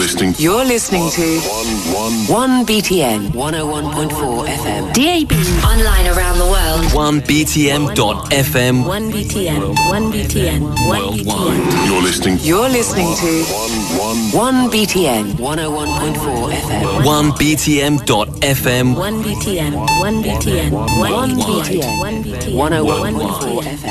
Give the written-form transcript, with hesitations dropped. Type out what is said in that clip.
You're listening to 1BTN 101.4 FM. DAB. Online around the world. 1BTM.FM. 1BTN. 1BTN. 1BTN. You're listening to 1BTN 101.4 FM. 1BTM.FM. 1BTN. 1BTN. 1BTN. 101.4 FM.